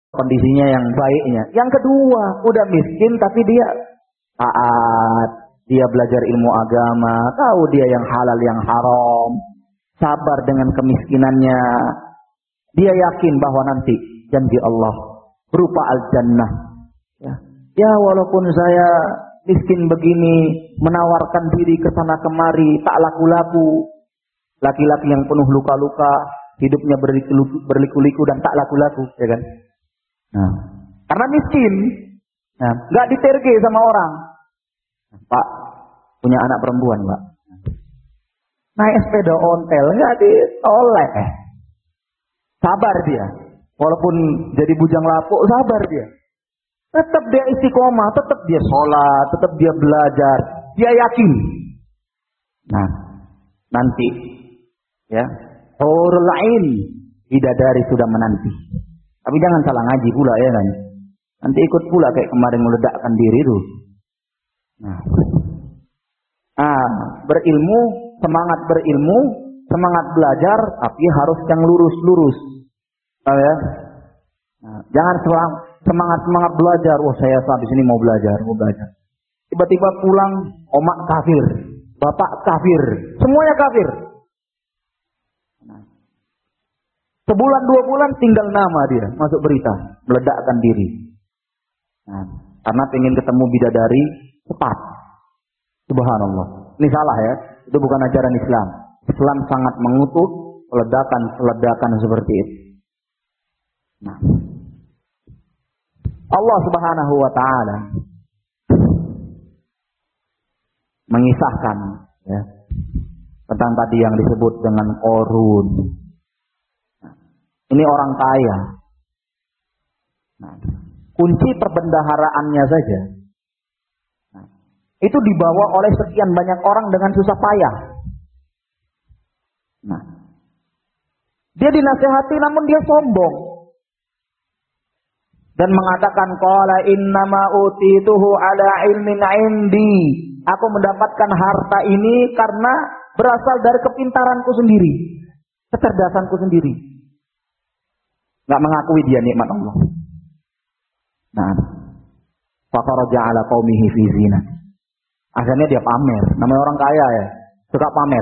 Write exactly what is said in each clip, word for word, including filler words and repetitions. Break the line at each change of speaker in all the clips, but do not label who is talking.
kondisinya yang baiknya. Yang kedua, udah miskin tapi dia taat, dia belajar ilmu agama, tahu dia yang halal yang haram, sabar dengan kemiskinannya. Dia yakin bahwa nanti janji Allah berupa al-jannah. Ya, ya walaupun saya miskin begini, menawarkan diri ke sana kemari, tak laku-laku. Laki-laki yang penuh luka-luka, hidupnya berliku-liku dan tak laku-laku, ya kan? Nah, karena miskin, nah, nggak diterge sama orang. Pak, punya anak perempuan, Pak. Naik sepeda ontel, nggak ditoleh. Sabar dia. Walaupun jadi bujang lapuk, sabar dia. Tetap dia istiqomah, tetap dia sholat, tetap dia belajar. Dia yakin. Nah, nanti, ya, hurul ain, bidadari sudah menanti. Tapi jangan salah ngaji pula, ya kan. Nanti ikut pula kayak kemarin meledakkan diri itu. Nah, ah, berilmu, semangat berilmu, semangat belajar, tapi harus yang lurus-lurus. Tahu ya? Nah, jangan semangat-semangat belajar. Wah, saya habis ini mau belajar, mau belajar. Tiba-tiba pulang, omak kafir, bapak kafir, semuanya kafir. Nah, sebulan dua bulan tinggal nama dia masuk berita, meledakkan diri. Nah, karena pengen ketemu bidadari cepat. Subhanallah. Ini salah ya. Itu bukan ajaran Islam. Islam sangat mengutuk peledakan-peledakan seperti itu. Nah, Allah Subhanahu wa taala mengisahkan ya, tentang tadi yang disebut dengan Qarun. Nah, ini orang kaya. Nah, kunci perbendaharaannya saja nah, itu dibawa oleh sekian banyak orang dengan susah payah. Nah, dia dinasihati namun dia sombong dan mengatakan qala innama utituhu ala ilmin indi. Aku mendapatkan harta ini karena berasal dari kepintaranku sendiri, kecerdasanku sendiri. Enggak mengakui dia nikmat Allah. Nah, faqaraja ala qaumihi fi zina. Akhirnya dia pamer. Namanya orang kaya ya, suka pamer.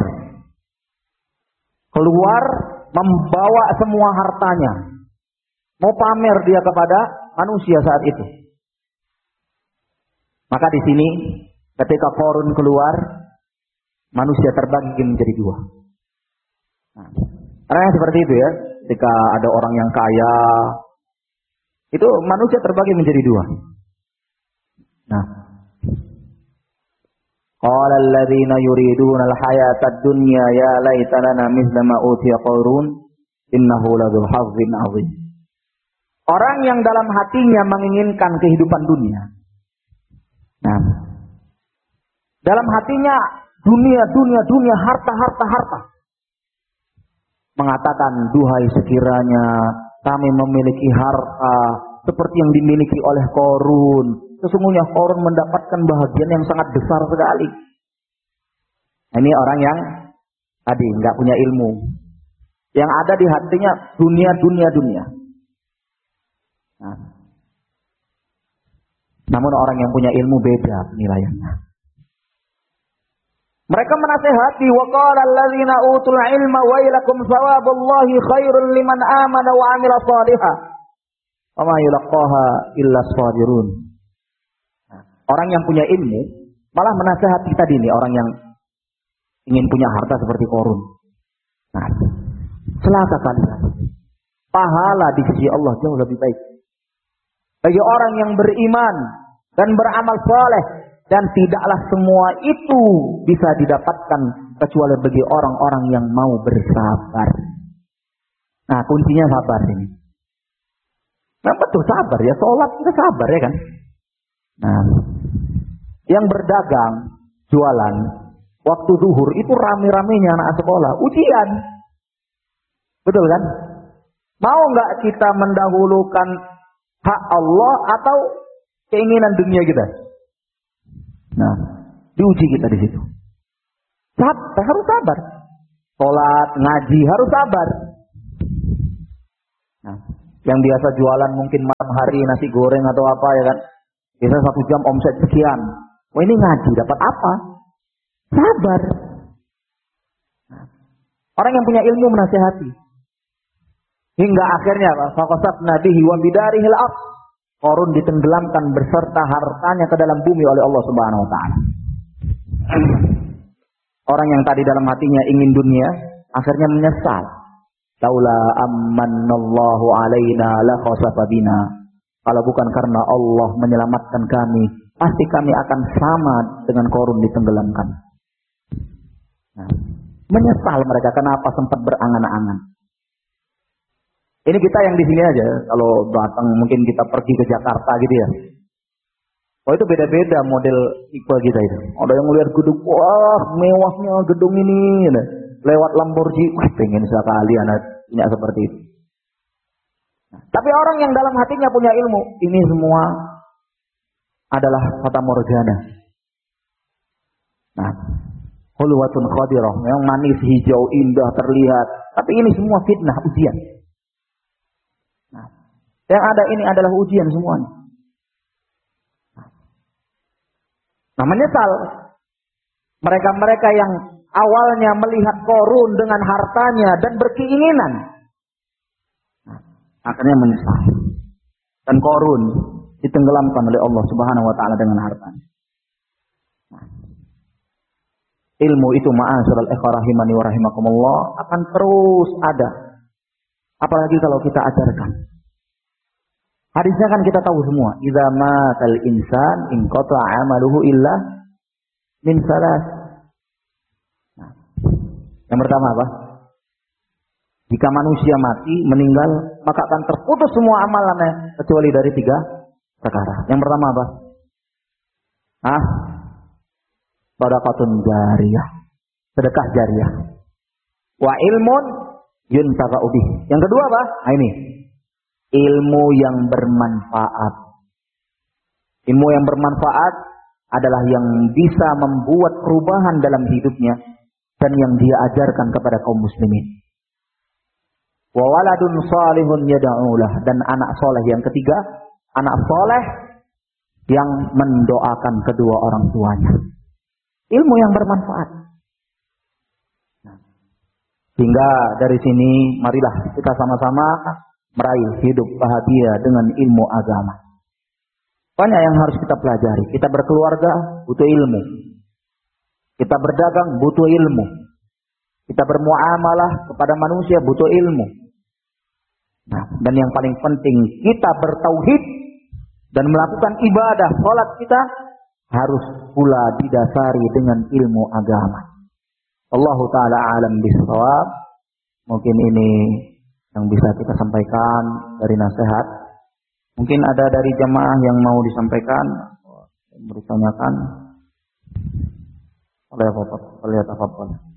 Keluar membawa semua hartanya. Mau pamer dia kepada manusia saat itu. Maka di sini ketika Qarun keluar, manusia terbagi menjadi dua. Nah, karena seperti itu ya, ketika ada orang yang kaya, itu manusia terbagi menjadi dua. Nah, qala alladziina yuriduna al-hayata ad-dunya ya laita lana mithla ma utiya Qarun innahu ladzul hazzin 'adzim. Orang yang dalam hatinya menginginkan kehidupan dunia. Nah, dalam hatinya dunia, dunia, dunia, harta, harta, harta. Mengatakan, duhai sekiranya kami memiliki harta seperti yang dimiliki oleh Qarun. Sesungguhnya Qarun mendapatkan bahagian yang sangat besar sekali. Ini orang yang tadi nggak punya ilmu. Yang ada di hatinya dunia, dunia, dunia. Nah, namun orang yang punya ilmu beda penilaiannya. Mereka menasihati, wa qala alladziina utul ilma wailakum thawabullahi khairul liman amana wa 'amila shalihan wa ma yulaqaha illa as-sabirun. Nah, orang yang punya ilmu malah menasihati tadi nih orang yang ingin punya harta seperti Qarun. Nah, celaka kalian. Pahala di sisi Allah jauh lebih baik bagi orang yang beriman dan beramal saleh, dan tidaklah semua itu bisa didapatkan kecuali bagi orang-orang yang mau bersabar. Nah, kuncinya sabar ini. Nah, betul sabar ya, sholat kita sabar ya kan. Nah, yang berdagang, jualan, waktu zuhur itu rame-ramenya anak sekolah, ujian. Betul kan? Mau nggak kita mendahulukan hak Allah atau keinginan dunia kita? Nah, diuji kita di situ. Sabar, harus sabar. Sholat, ngaji, harus sabar. Nah, Yang biasa jualan mungkin malam hari nasi goreng atau apa ya kan. Biasa satu jam omset sekian. Wah ini ngaji dapat apa? Sabar. Orang yang punya ilmu menasihati. Hingga akhirnya faqasafna bihi wa bidarihil ardh. Qarun ditenggelamkan beserta hartanya ke dalam bumi oleh Allah Subhanahu wa taala. Orang yang tadi dalam hatinya ingin dunia, akhirnya menyesal. Laula ammanallahu alaina la khasafa bina. Kalau bukan karena Allah menyelamatkan kami, pasti kami akan sama dengan Qarun ditenggelamkan. Nah, menyesal mereka kenapa sempat berangan-angan. Ini kita yang di sini aja, kalau datang mungkin kita pergi ke Jakarta gitu ya. Oh itu beda-beda model tipe kita itu. Ada yang melihat gedung, wah mewahnya gedung ini. Lewat Lamborghini, wah pengen sekali anak punya seperti itu. Nah, tapi orang yang dalam hatinya punya ilmu, ini semua adalah fata morgana. Nah, hulwatun khadirah, yang manis, hijau, indah, terlihat. Tapi ini semua fitnah, ujian. Nah, yang ada ini adalah ujian semuanya. Nah, menyesal mereka-mereka yang awalnya melihat Qarun dengan hartanya dan berkeinginan, nah, akhirnya menyesal. Dan Qarun ditenggelamkan oleh Allah Subhanahu wa taala dengan hartanya. Nah, ilmu itu ma'asyiral ikhwah rahimani wa rahimakumullah akan terus ada. Apalagi kalau kita ajarkan. Hadisnya kan kita tahu semua. Idza matal insan inqata'a 'amaluhu illa min salas. Nah, yang pertama apa? Jika manusia mati, meninggal, maka akan terputus semua amalannya kecuali dari tiga perkara. Yang pertama apa? Ah, sedekahun jariyah. Sedekah jariyah. Wa ilmun yuntafa'u bih. Yang kedua apa? Nah ini. Ilmu yang bermanfaat. Ilmu yang bermanfaat adalah yang bisa membuat perubahan dalam hidupnya dan yang dia ajarkan kepada kaum muslimin. Wa waladun salihun yad'ulah, dan anak soleh yang ketiga, anak soleh yang mendoakan kedua orang tuanya. Ilmu yang bermanfaat. Sehingga dari sini marilah kita sama-sama meraih hidup bahagia dengan ilmu agama. Banyak yang harus kita pelajari. Kita berkeluarga butuh ilmu. Kita berdagang butuh ilmu. Kita bermuamalah kepada manusia butuh ilmu. Nah, dan yang paling penting kita bertauhid dan melakukan ibadah salat kita harus pula didasari dengan ilmu agama. Allahu taala alam bisawab. Mungkin ini yang bisa kita sampaikan dari nasihat. Mungkin ada dari jamaah yang mau disampaikan, bertanyakan. Oleh apa? Oleh apa?